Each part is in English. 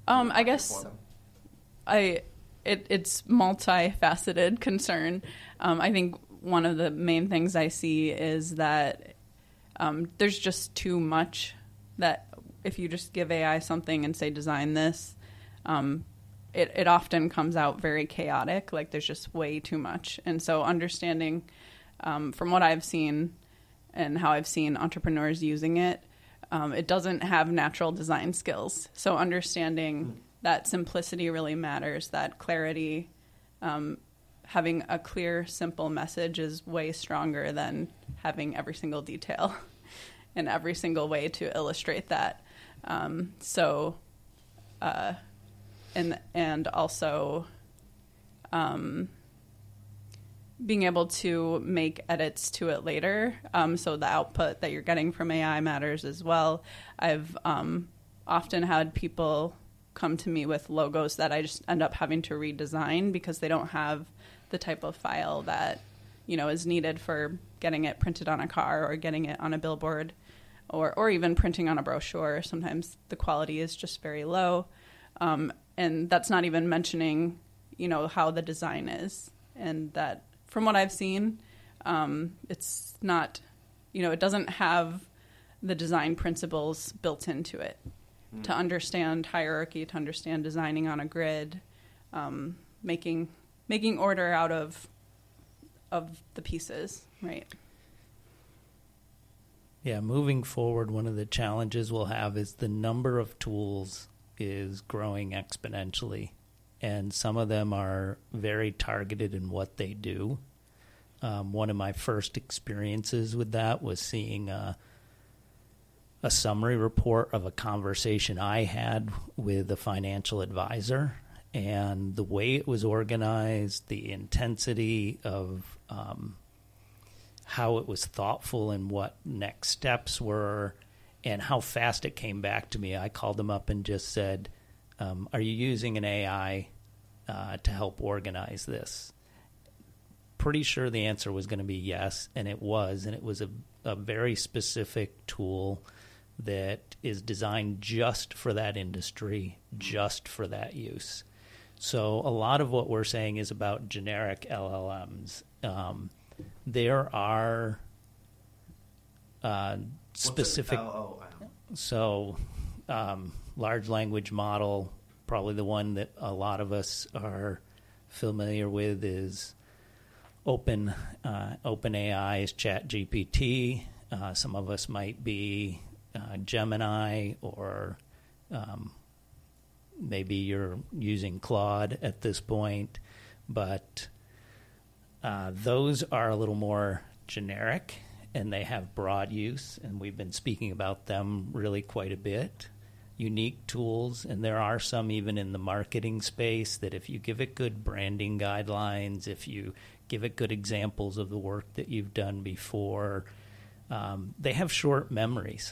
I guess it's multifaceted concern. I think one of the main things I see is that there's just too much that if you just give AI something and say design this, it often comes out very chaotic. Like there's just way too much. And so understanding from what I've seen and how I've seen entrepreneurs using it, it doesn't have natural design skills. So understanding that simplicity really matters, that clarity, having a clear, simple message is way stronger than having every single detail and every single way to illustrate that. And also being able to make edits to it later. So the output that you're getting from AI matters as well. I've often had people come to me with logos that I just end up having to redesign because they don't have the type of file that, is needed for getting it printed on a car or getting it on a billboard or even printing on a brochure. Sometimes the quality is just very low. And that's not even mentioning, how the design is. And that, from what I've seen, it's not, it doesn't have the design principles built into it. To understand hierarchy, to understand designing on a grid, making order out of the pieces, right? Yeah, moving forward, one of the challenges we'll have is the number of tools is growing exponentially, and some of them are very targeted in what they do. One of my first experiences with that was seeing a summary report of a conversation I had with a financial advisor, and the way it was organized, the intensity of how it was thoughtful and what next steps were, and how fast it came back to me. I called them up and just said, are you using an AI to help organize this? Pretty sure the answer was going to be yes, and it was. And it was a very specific tool that is designed just for that industry, just for that use. So a lot of what we're saying is about generic LLMs. There are specific... So large language model, probably the one that a lot of us are familiar with is OpenAI's ChatGPT. Some of us might be Gemini, or maybe you're using Claude at this point. But those are a little more generic, and they have broad use, and we've been speaking about them really quite a bit. Unique tools, and there are some even in the marketing space that if you give it good branding guidelines, if you give it good examples of the work that you've done before, they have short memories.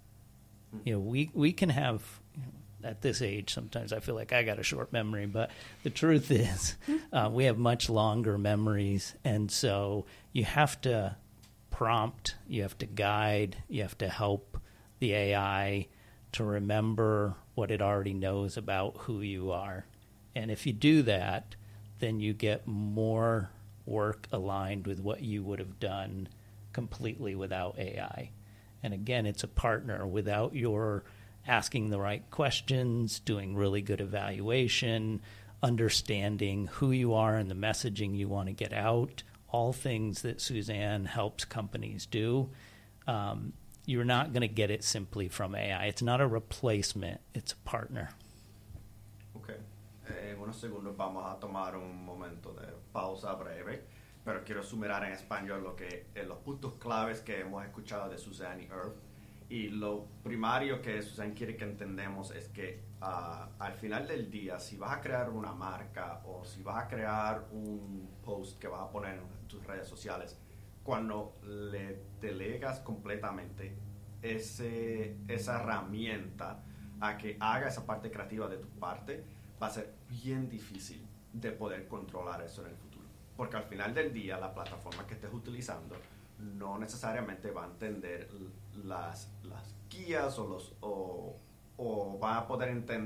We can have, at this age, sometimes I feel like I got a short memory, but the truth is we have much longer memories, and so you have to prompt, you have to guide, you have to help the AI to remember what it already knows about who you are. And if you do that, then you get more work aligned with what you would have done completely without AI. And again, it's a partner. Without your asking the right questions, doing really good evaluation, understanding who you are and the messaging you want to get out, all things that Suzanne helps companies do, you're not going to get it simply from AI. It's not a replacement, it's a partner. Ok, unos segundos vamos a tomar un momento de pausa breve, pero quiero sumirar en español los puntos claves que hemos escuchado de Suzanne y Irv. Y lo primario que Suzanne quiere que entendamos es que al final del día, si vas a crear una marca o si vas a crear un post que vas a poner en tus redes sociales, cuando le delegas completamente esa herramienta a que haga esa parte creativa de tu parte, va a ser bien difícil de poder controlar eso en el futuro. Porque al final del día, la plataforma que estés utilizando no necesariamente va a entender las guías o va a poder entender